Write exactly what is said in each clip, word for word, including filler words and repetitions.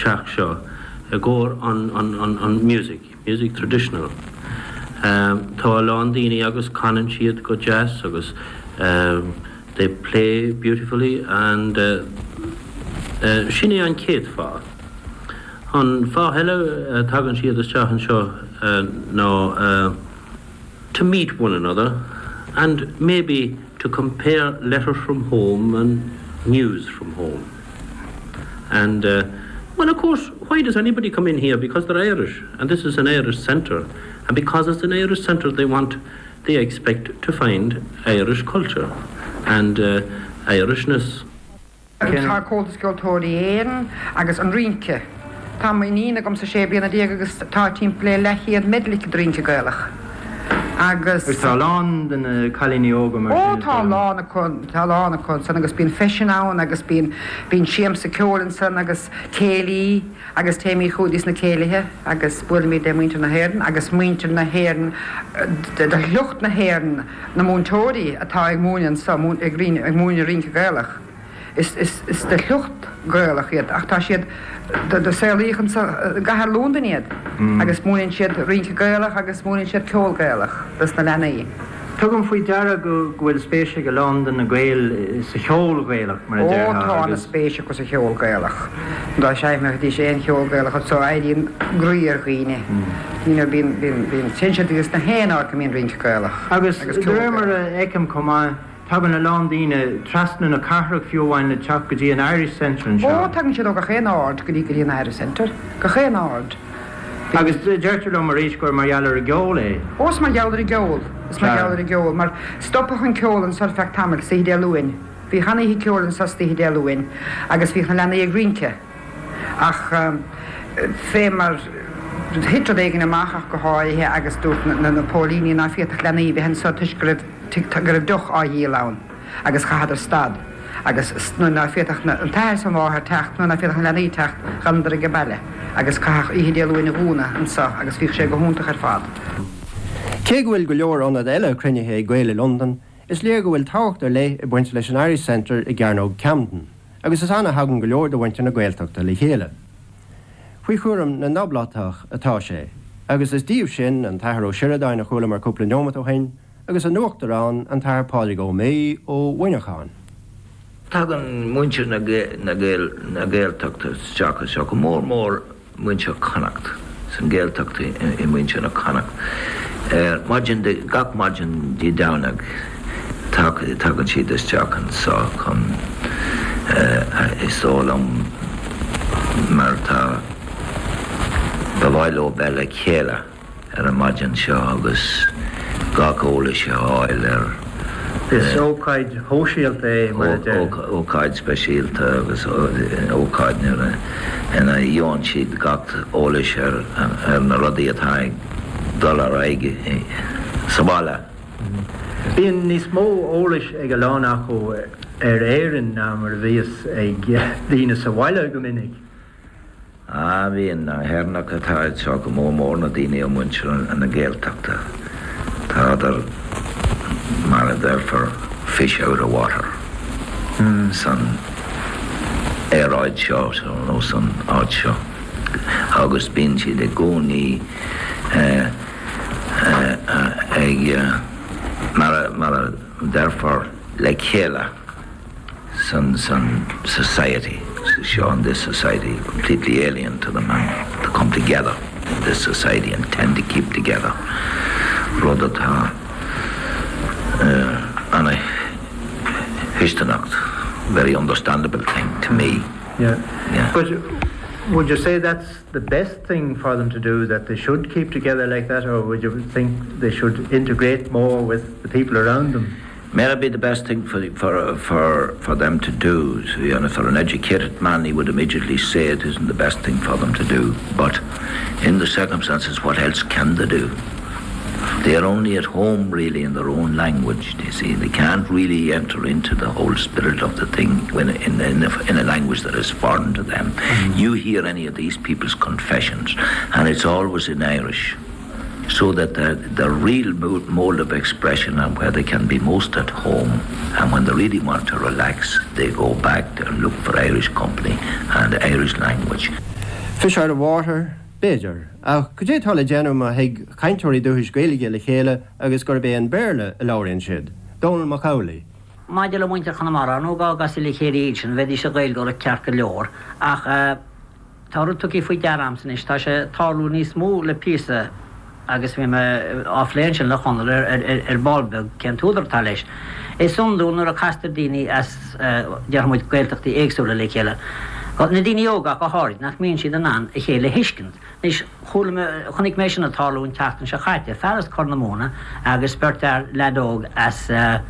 teach seo a go on, on, on, on music, music traditional. Um, tá lán daoine agus canan siad go jazz agus um, they play beautifully and uh, uh, sinne an céad fá. An fá heile uh, tagan siad is teachan seo uh, no, uh, to meet one another and maybe to compare letters from home and news from home. And uh, well, of course, why does anybody come in here? Because they're Irish, and this is an Irish centre. And because it's an Irish centre, they want, they expect to find Irish culture and uh, Irishness. Tá cótas giltóirí éan agus an rínce. Tá mé nína gom sa sé bliana déag agus tá timplé lechiad medlik drinke gaelach. Agus Is tá lán den chalíní óga mar. Ó tá lána chun, tá lána chun san agus bín fashion ann agus bín bín siam sa ceolan san agus céalaí agus téimí chúdís na céalathe agus bhfuil mí de muintir na héireann agus muintir na héireann de lucht na héireann na múntóirí atá ag múineann sa mún ag rín ag múine rínce gaelach. Is is is de lucht gaelach iad ach tá siad de de saolíchan sa gahar lúndan iad agus múinn siad rínce gaelach agus múinn siad ceol gaelach das na lenaí. Tugam faoi deara go bhfuil spéise go London na gael sa cheol gaelach mar a deartha. Ó tá na spéise go sa cheol gaelach. Dá séim me dí sé an cheol gaelach so éiríon grúir chuoine. Ní bín bín bín sinse agus na héanaar go mín rínce gaelach. Agus dúmar éicem comá Tagan a Londíine trasna na carthach fiúháin na teach go dtí an Irish Centre an seo. Ó tagan siad ó go chéan áard go dtí go dtí an Irish Centre. Go chéan áard. Agus deirtear le mar éis gur mar geallar a geol é. Os mar geallar a geol. Is mar geallar a geol. Mar stoppach an ceolan sa fecht tamil sa hidé luin. Bhí chana hí ceolan sa sta hidé luin. Agus bhí chan lena ag rínce. Ach fé mar hitar éigen amachach go háithe agus dúirt na Paulíní ná fiatach lenaí bhí hen sa tuisgribh gur doch á dhí lán agus chahadar stad agus nu ná fiatach an tair san bháthair techt nu ná fiatach an lenaí techt gandar a gebelle agus cach ihidéalúin a bhúna an sa agus bhí sé go húntaach ar fad. Cé go bhfuil go leor anad eile crunithe ag gael i London is léir go bhfuil tácht ar le i buinte leis an Irish Centre i Gernóg Camden agus is anna hagan go leor do bhainte na gaeltachta le chéile. Fuoi chuairim na nablatach atá sé, agus is díobh sin an taithir ó Sheridáin a chuala mar cúpla nómat ó hain, agus an nuachtarán an taithir pádraig ó mé ó Winachán. Tagan muintir na gaeltachta teachas seo go mór mór muintir connacht, san gaeltachta i muintir na connacht. Maidin de gach maidin dí dánach tagan siad is teachan sa chun is ólam mar tá do bhaile ó belle chéile ar a maidin seo agus gach óla seo áil ar Is ócaid hóisialt é mar a deartha. Ócaid speisialta agus ócaid ina dheon siad gach ólis ar na rudaí atá ag dul ar aige sa bhaile. Bíonn níos mó ólis ag a lánach ó ar éireann ná mar bhíos ag daoine sa bhaile go minic. Ah, bhíonn na hearnach atá seo go mór mór na daoine ó muintir an na gaeltachta. Tá ar mar a there for fish out of water. Mm. San éráid seo, nó san áid seo. Agus bíonn siad ag gcónaí ag mar a therefore le chéile san san society. Seo in this society completely alien to the man to come together in this society and tend to keep together. Rud atá and I histonacht, very understandable thing to me. Yeah. Yeah. But would you say that's the best thing for them to do, that they should keep together like that, or would you think they should integrate more with the people around them? May it be the best thing for for for for them to do. So, you know, for an educated man, he would immediately say it isn't the best thing for them to do. But in the circumstances, what else can they do? They are only at home, really, in their own language. You see, they can't really enter into the whole spirit of the thing when in in a, in a language that is foreign to them. Mm-hmm. You hear any of these people's confessions, and it's always in Irish. So that the, the real mode of expression and where they can be most at home, and when they really want to relax, they go back and look for Irish company and Irish language. Fish out of water, Beidir. A could you tell a general hig kaintori do his gaelige le chéile agus gur be an berle a laurin shid. Donald Macaulay. Maidil a muintir Connemara, no ga gas le chéri sin, vedi se gael go a cearca leor. Ach, taru tuki fwy garamsan is, ta se tarlu ní smú le písa agus vi me afléin sin le chonel er balbeg cen túdar talis. E sundu nur a castar dini as jarmuid gaeltachti eigsúla le chéile. Got na dini yoga go háid, nach mín si den an a chéile hiskend. Nis chonig mé sin a tarlu in teachtan se chaite, ferras Cornamona agus bertar ledóg as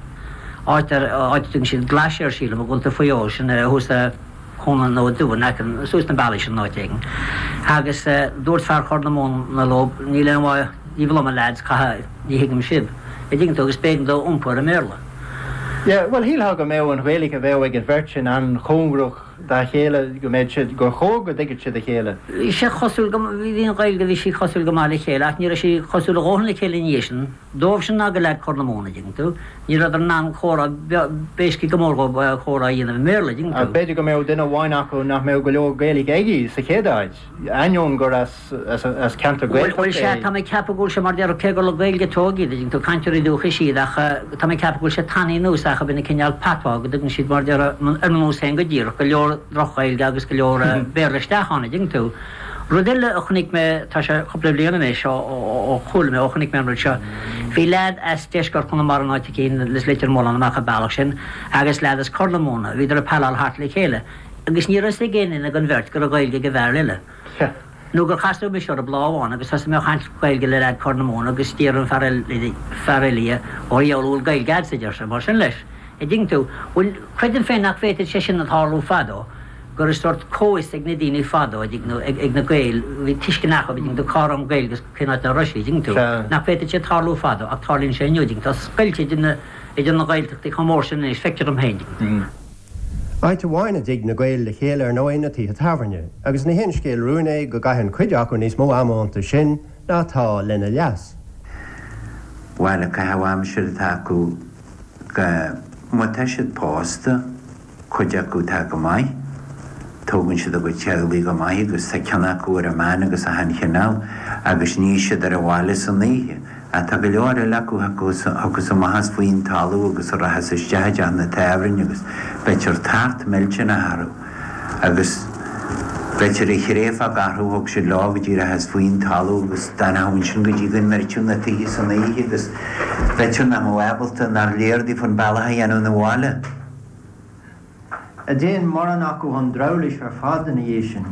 áitar áitar sin glacier síle a gunta fwyó sin hús a chuna nó dúan nechan sús na bailí sin náitegen. Agus dúirt fear Cornamona na lob, ní le mhaid íbhil am a lads caha ní hiigim sib. I dingin agus bégan do umpur a mérla. Yeah, well, he'll have a mail and really a veil against virgin and Congrach da Hela, you mentioned go hog or dig it to the Hela. She Hossul within Rail, she Hossul Gamali Hela, near she Hossul only Helination, Dovshan Nagalak Cornamona, to near other non Cora, basically Gamorgo, Cora in the Merlin. I bet you go mail dinner wine apple, not mail Galo Gaelic eggies, the Kedage. Anion got as as Canter Gaelic. Well, she had Tammy Capital, she might have Kegel Gaelic Togi, to country do Hishi, that Tammy Capital, she Tani knows. Ach bin Kenyal patwa gedung sit mar der an nos hen gedir gelor drochail gagus gelor berlesta han ding to rodel ochnik me tasha probleme me sho o khul me ochnik me rocha filad as teskar kon mar naitikin les letter molan ma khabalchen agus ladas Cornamona vidar palal hartlik hele agus ni ras again in a convert go gail ge verlele no go chasto me shor blau on agus has me han gail ge lad Cornamona agus stieren farel farelia or yol gail gad se jer mar shen lesh I think to well credit fe nach fe session at Harlow Fado got a sort cois ignidini Fado I think no igna gail we tishkenach I think the carum gail gus cannot the rush I think to nach fe at Harlow Fado at Harlin shen you think to spelt in the in the gail the commotion is factorum hand I to wine a dig na gail le chéile ar nó ina tí a taverne agus na hen scéil rúna go gahan cuideach ó níos mó amánta sin nátá lena leas. Well a caiham siad taú go Motashid pasta, Kojaku Takamai, Togan should go Chelly go my, agus Sakanaku or a man, agus a hand canal, agus Nisha der a Wallis on the at Tagalora Laku Hakusamahas Queen Talu, agus or has a judge on the tavern, agus Betcher Tart, Melchin a Harrow, agus Betcher a Hirefa Garu, Hoksha Log, Jira has Queen Talu, agus Dana Winshingajigan Merchun that he is on the agus Betcher Namo Appleton are Leardy from Balahayan on the Walla. A day in Moranaku on Drowlish for Fadination.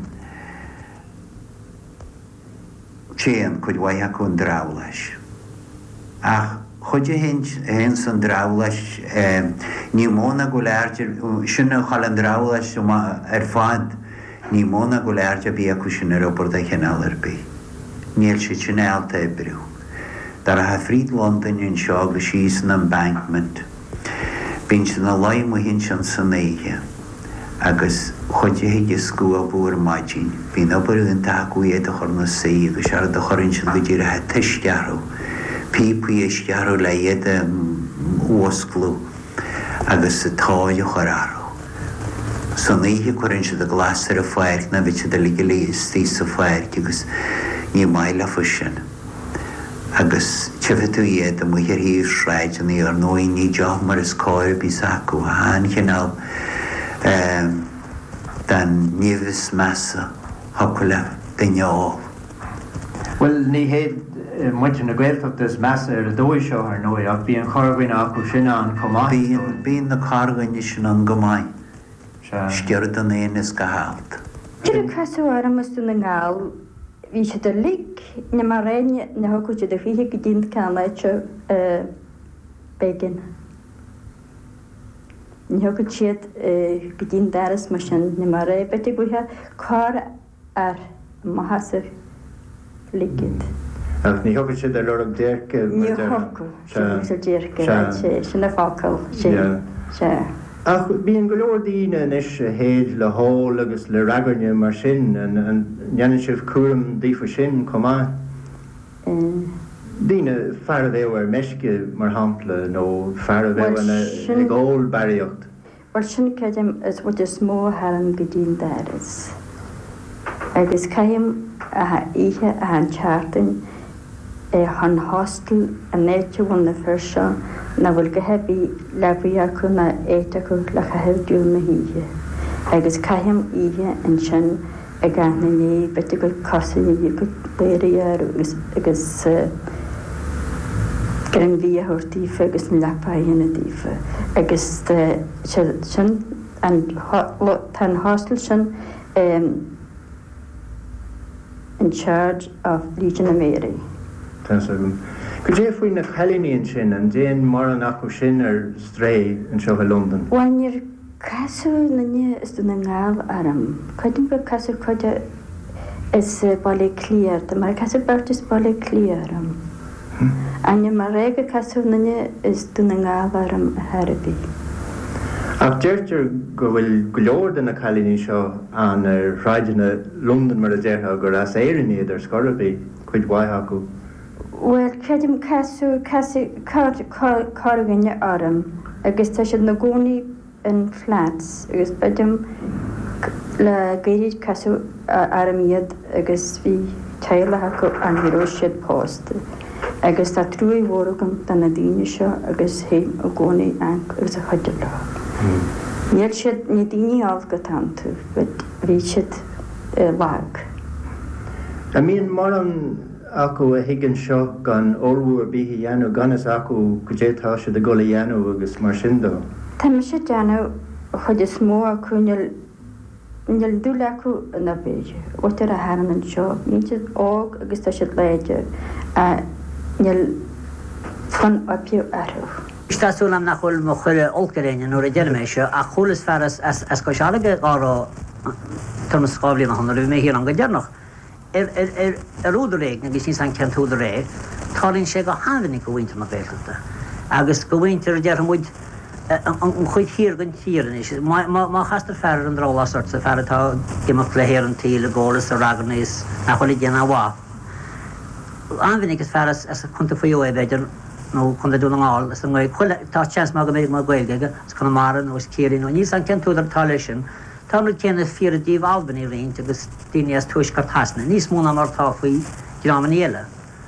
Chain could Wayaku and Drowlish. Ah, could you hens on Drowlish, Nimona go larger, Shuna Holland Drowlish, Erfad, Nimona go larger be a cushion over the canal be. Near Chichinel Tebrew. Dar a Fried London in Shaw the Shees and Embankment. Binch in a lime with hinch on Sonaia. Agus, Hodje school boor magin. Bin upper in Taku yet a horn sea, the shard the orange and the Jira had Tishjaro. Pipi Ishjaro lay at a wasklu. Agus a toy horaro. Sonaia corinch the glass of fire, which the legally is of fire, because you mile of ocean. Agus chifetu yet the muhir he shrides and the are knowing ni job mar is coir bisaku han canal um dan nivis massa hakula denyo. Well ni head much in the great of this massa the doy show or no of being carving up Shinan Komai being being the carving Shinan Komai scared the name is gehalt. Did Casso Aramus in the gal we should a leak in a marine in the hoku to the fee didn't can let you uh bacon. Hoku shit gedin daris machine in mare, but we have car are massive liquid. Ach ní hoku shit a lot of derk. New hoku, so derk, she's a focal. Yeah. Ach bíon go leor daoine is héad le hall agus le ragarne mar sin an nneann sibh cuaram dífa sin comá. Daoine fear bhéh ar meisce mar hampla nó fear bhéh ag ól baríocht. Well sin ceidim is bud is mó haran go dtíon daras. agus caim a ihe a an chartain e han hostel a nature one the first show na bhfuil go hebí lebuí acu na éit acu le chahebh dúil na híhe. Agus caim ihe an sin a gana ní bete go cosaí bhí go léir agus agus gan bhí a thuirtífa agus na lepaí na dífa. Agus sin an hostel sin in charge of Legion of Mary. Could you find a Hellenian sin and Jane Moran Aku sin or stray in Shoha London? When you're Castle Nanya is the Nangal Aram. Couldn't be Castle Coda is Bolly Clear, the Marcastle Bert is Bolly Clear. And your Marega Castle Nanya is the Nangal Aram Harabi. After go will glord in a Hellenian show and a ride in a London Marajeha or as Airini or Scoraby, quid Waihaku. Well, Kedim Castle Castle Corrigan Aram, Augusta Nagoni and Flats, Agus Bedum La Gated Castle Aramiad, Agus V. Taylor Hako and Hiroshid Post, Augusta Trui Worogum Tanadini Shaw, Agus Hay Ogoni and Agus a Hudjala. Yet shed Nidini Algatantu, but reached a lag. I mean, Moran. Aku a higgin seo gan orú a bíhi yanu ganas aku kujétá se de gola yanu agus marshindo. Tam se janu chud is mó acu nil nil dúla acu na béide. Otar a haran an seo, míte óg agus tá se léide a nil fan apiu arú. Istasúlam nach chul mo chuile olcaréine nuair a deirméisio a chulas feras as as go sealaga árá tarmas scáblí na hanna mé hí an go dearnach. Er er er er údréig na gisí san cantú de ré, tálinn sé go hannig go winter na béilta. Agus go winter dear muid an chuid hir gan tíran is. Ma ma chastar fer an drála sort sa fertá gimach le héir an tíle gólas a ragannis na chuid gena wa. Anvinnig is feras as a kunta fo e beidir no kunta dú ngáil as an chuile tá chance má go méid má goilgeige as chuna maran os céirí no ní san cantú dar táléisisin. Támil céanna fír a díomh Albany réint agus daoine as tuaisc cartasna. Níos múna mar tá faoi gráman éile.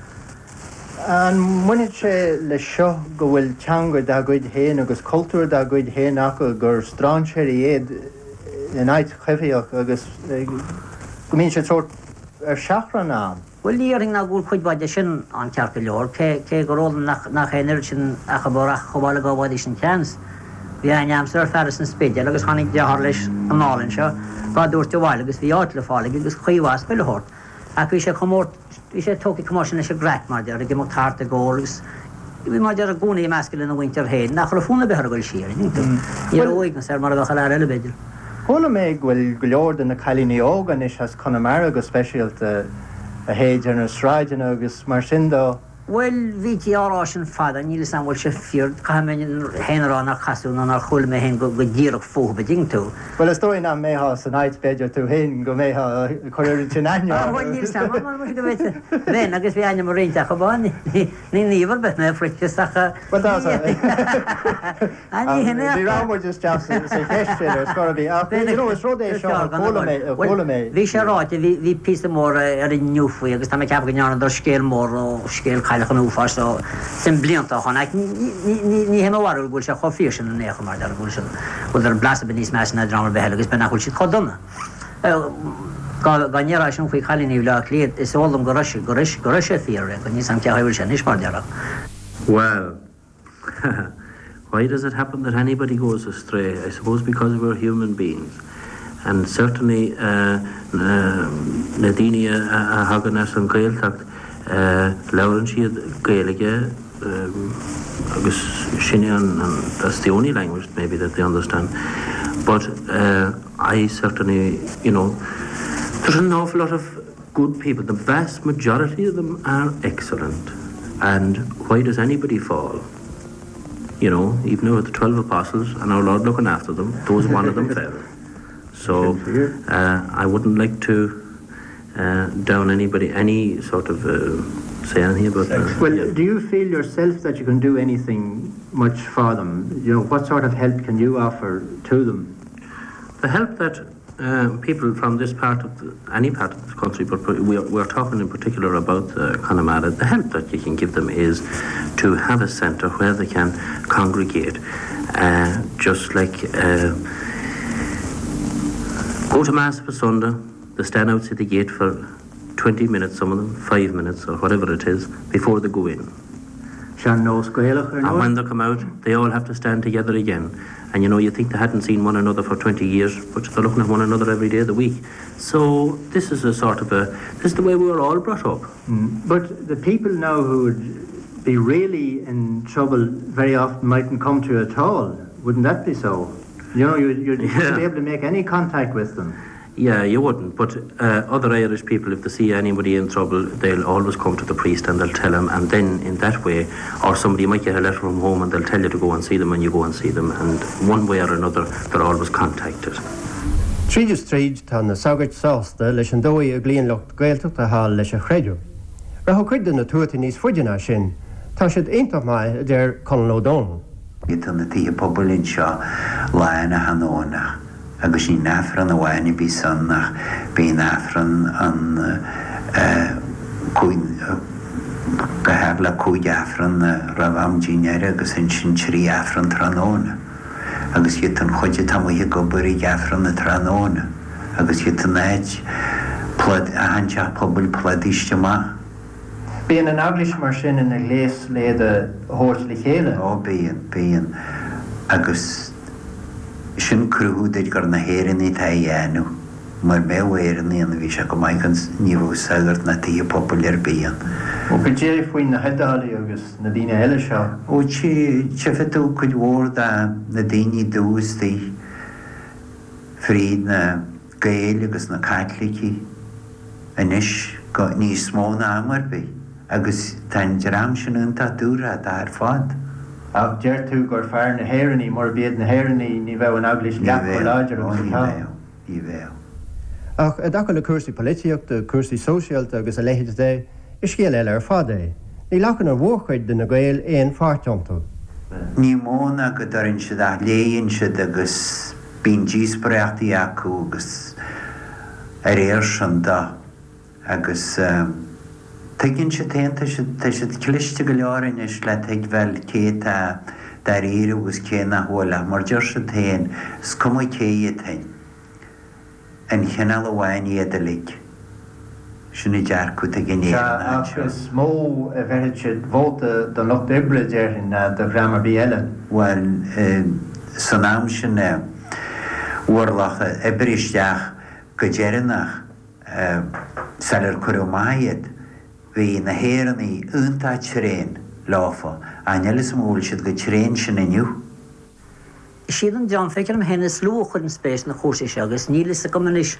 An muid sé le seo go bhfuil teanga da goid héin agus cultúr da goid héin acu gur strán sé iad in áit chefíoch agus go mín sé sort ar seachran an. Well, líring na gúil chuid báide sin an cearca leor, cé go rólan nach éineir sin a chaborach chobála go bháid sin teans. Vi ein amsar ferris an spéidir agus hánig dehar leis an nálinn seo, bá dúirt do bhhail agus bhí áit le fálaigh agus chuomhás beilehort. Ach bhí sé chomórt, bhí sé tóca commotion leis a graic mar dear, a gimach tart a ggóil agus bhí mar dear a gúnaí meascail in a winter héin, nach chur a fúna behar a goil siar. Níor óig na ser mar a bhecha leir eile beidir. Thula méid bhfuil go leor in na cailíní ógan is as Connemara agus speisialta a héidir na sráidin agus mar sin dó. Well, vi ti árá sin fada, níl san bhfuil sé fiúr, caiim héanará nach chasún an ar chul mé hen go díirech fóh beding tú. Well, is dóin am méha san áit beidir tú hen go méha choir tin aine. Well, níl san, mar mar go bete. Ven, agus bhí aine mar réinte a bá, ní níomhar bet me frichtas a... Well, that's it. Ani henne... Bhí rámor just just say heistir, it's got to be up. You know, it's rodé seo, fóla mé, fóla mé. Bhí sé ráite, bhí písa mór ar in nniufuí, agus tá me ceap go nearan dar scéal mór ó scéal Cailach an úfar so sem blianta chun ag ní hé warú bhil se choíir sin an nécha mar bhil sin bhil ar blasa níos me na drama behe agus be nachhfuil si chodonna. Ganéra sin faoi chalíní le léad is ólam goisi goris gorise fíre go níos an cehail sin níos mar deach. Well, why does it happen that anybody goes astray? I suppose because we're human beings. And certainly uh, Nadine a hagan as an gaeltacht Lauren siad gaelige agus sinne and that's the only language maybe that they understand. But uh, I certainly, you know, there's an awful lot of good people. The vast majority of them are excellent. And why does anybody fall? You know, even with the twelve apostles and our Lord looking after them, those one of them fell. So uh, I wouldn't like to uh, down anybody, any sort of uh, say anything about that. Well, yeah. Do you feel yourself that you can do anything much for them? You know, what sort of help can you offer to them? The help that uh, people from this part of the, any part of the country, but we are, we are talking in particular about uh, Connemara, the help that you can give them is to have a centre where they can congregate, uh, just like uh, go to Mass for Sunday, they stand outside the gate for twenty minutes, some of them, five minutes or whatever it is, before they go in. And when they come out, they all have to stand together again. And you know, you think they hadn't seen one another for twenty years, but they're looking at one another every day of the week. So this is a sort of a, this is the way we were all brought up. Mm. But the people now who would be really in trouble very often mightn't come to you at all. Wouldn't that be so? You know, you'd, you'd yeah. be able to make any contact with them. Yeah, you wouldn't, but uh, other Irish people, if they see anybody in trouble, they'll always come to the priest and they'll tell him, and then in that way, or somebody might get a letter from home and they'll tell you to go and see them, and you go and see them, and one way or another, they're always contacted. Tríd Street tá na sagart sásta leis an dói a glíon lucht gaeltacht a hall leis a chreidiú. Ra ho cuid na tuairtí níos fuideanna sin, tá siad aintach mai der Conal O'Donnell. Gita na tí pobl in seo láin a hanóna. Agus ní nafran a bhaine bí san nach bí nafran an go heb le cúig afran rah am díneire agus in sin trí afran tróna. Agus hit an chuide tamuithe go burí afran na tróna. Agus hit an éid plad a hanseach pobl pladíiste má. Bíon an aglis mar sin in a glés léad a hóirt le chéile? Ó, bíon, bíon. Agus sin crúdéid gur na héireanní tá dhéanú, mar méhhéireanní an bhí se go maigans níomh sagart na tí pobl ar bíon. Ó go dé faoin na hedálaí agus na daoine eile seo? Ó tífeú chuid mhór na daoine dústaí fríd na Gael agus na Caitlicí inis go níos mó na amar bhí, agus tá dearm sin ionta dúra ar fad. Ach deir tú gur fear na héireanní mar bíad na héireanní ní bheith an aglis leap go láidir ó ní bheith, ní bheith. Ach a dacha le cuasaí políteach de cuasaí sóisialta agus a leithead dé is scéal eile ar fad é. Ní lachan ar bhuachaid de na Gael éon fáirteanta. Ní móna go darann siad a léonn siad agus bíonn díospareachtaí acu agus ar éir sin dá agus Teginn se téanta tá siad cliste go leorainn is le teag bhfuil céta dar éire agus cé na hóla, mar deir se tain scuma cé tain. An chinál bhhain iad a lig. Sinna dearcú a gnéir. Agus mó a bheith siad bhóta don Locht Ibre deirhin do Gramar bí eile? Well, san am sin uorlacha Ibristeach go deireannach salar cuireadh maiad. Bhí na héireanní ionta tréin láfa, ainelas múil siad go tréin sin inniu. Siad an John féidir am héna slú chuir an spéis na chósaí se agus nílas a gomanis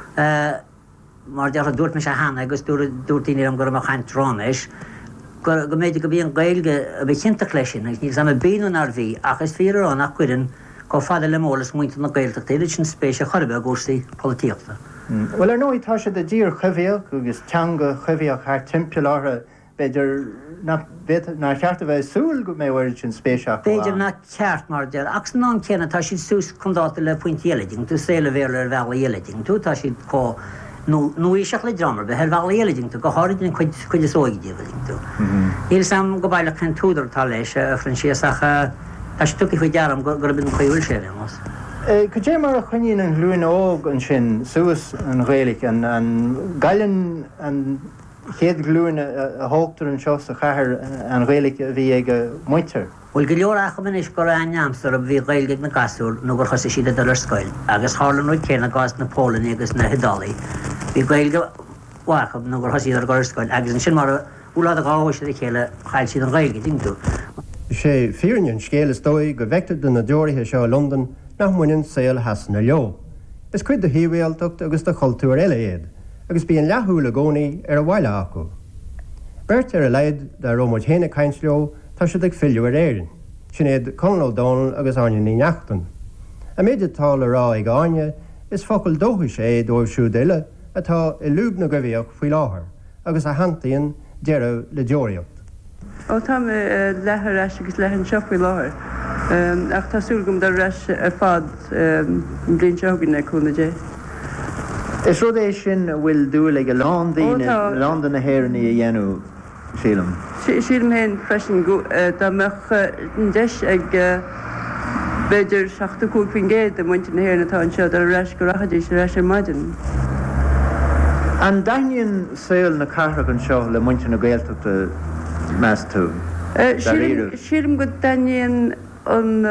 mar dear a dúirt me se hana agus dúirtíine am gur am a chaint ránis, go méidir go bhí an Gaeilge a bheith chinnta leisin, agus níos am a bíanún ar bhí, achas fíar an nach cuireann go fada le mólas muinte na Gaeltacht, éidir sin spéis a chorbe a gúsaí polítíochta. Well ar nóí tá siad a dír chuimhíoch agus teanga chuimhíoch ar timpplaátha beidir ná cheart a bheith súil go méhhair sin spéiseach. Beidir na ceart mar dear, ach ná céanna tá siad sús chundáta le pointí eileding, tú sé le bhéir ar bhela eileding, tú tá siad có nuíiseach le dramar be ar bhela eileding, tú go háiridin chuid is óigh díoling tú. Íl sam go bailach chun túdar tá leis a Francíasach tá stuci chuid dearam gur bin chuúil sé bhémas. Go dé mar a chuinín an glúin óg an sin suas an Gaeilge an gailen an chéad glúin a hátar an seo a chathair an Gaeilge a bhí ag muintear. Bhfuil go leor acha manis go an neamsar a bhí Gaeilge na gasúr nó gur chusa siad ar scoil, agus hálan nuid céna gás na Pólan agus na Hidálaí. Bhí Gaeilge wachab nó gur chusa ar gur scoil, agus an sin mar úlad a gáis a chéile chail siad an Gaeilge dingú. sé fíornin scélas dói go bhectar do na deorithe seo London nach muinn saoil hasan na leo. Is cuid do híomhhéalteacht agus do chultúir eile iad, agus bíon leathúla gcónaí ar a bhaile acu. Beirt ar a leid de rómid héna caint leo tá siad ag filiú ar éireann, sin iad Conal O'Donnell agus aine ní neachtain. A méidir tá le rá ag aine is focail dóthaí sé dóibh siúd eile atá i lúb na go bhíoch faoi láthair, agus a hantaíonn deireadh le deoríocht. Ó tá lethar reis agus lehann seo faoi láthair. Ach tásúil gom dar reis ar fad blin teganna cúna dé. Is rud é sin bhfuil dú le go Lándaíine Ó, tá. Lánda na hhéirnaí a dhéanú sílam. Sílim hen freisin dá meach deis ag beidir seachta cúpin géad a muinte na hhéirna tá seo ar reis go rachadí sé reis maidin. An daíonn saoil na carthach an seo le muinte na Gaeltachta meas tú. Sílim go daíon an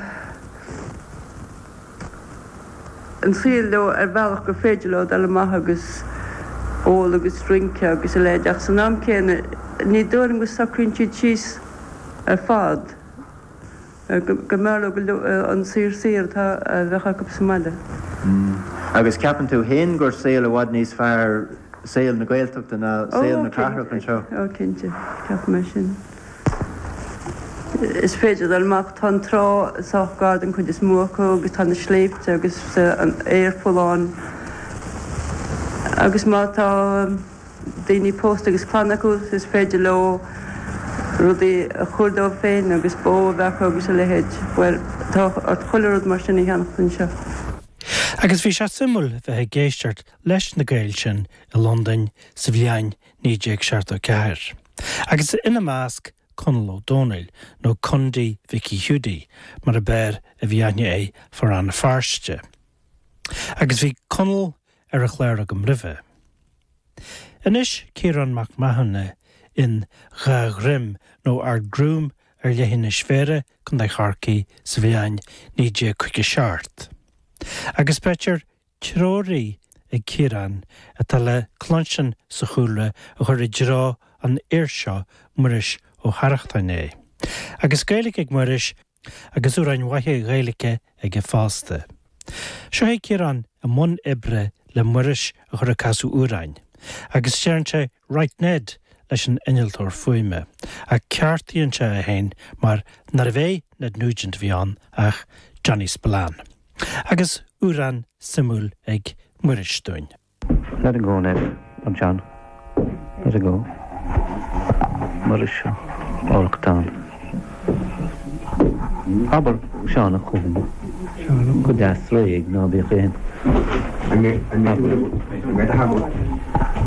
an síl le ar bhealach go féidir le eile maith agus ó agus strince agus a leideach san am céine ní dúirm go sacríntíí tíos ar fád go mé go an sír sír tá bheitcha go samáile. Agus ceapan tú hen gur saoil a bhhad níos fearr saoil na Gaeltachta na saoil na carthach an seo. Ó cinnte ceap me sin. Is féidir al maach tá rá ságád an chud is mócha agus tána sléifte agus an éarfáin agus má tá daoine post agus chlánaú is féidir le rudaí a chuirdá féin agus bó bhecha agus a lehéid bhfuil tá choileúd mar sin i cheannachtain seo. Agus bhí se simúil bheith géisteart leis na Gael sin i Londain sa bhliain nídéag seartá ceathir. Agus ina másc Conal O'Donnell nó Condy Vicky Hudi mar a bear a bhí aine é for an farste. Agus bhí Conal ar a chléir agam ribhe. Inis Ciarán Mac Mahonne in Gha Grim nó ar grúm ar lehinna sfére chun ag charcaí sa bhliain nídéag chuige seart. Agus beir tróirí ag Ciarán atá le clansin sa chúla a chur i drá an éirseo muris ó Harachtané. Agus Gaeilge ag muris agus úr an waithe Gaeilge ag a fásta. Seo é Ciarán a mun ibre le muris a chur a casú úrain. Agus séirnte right ned leis an iniltóir fuime. A ceartíonn se a hain mar nar a bhéh ned núgent bhí an ach Johnny Spillane. Agus úran simúl ag muris dúin. Let it go, Ned. Oh, John. Let it go. Marisha. Olktan. Aber Sean Khum. Good as three, no be again.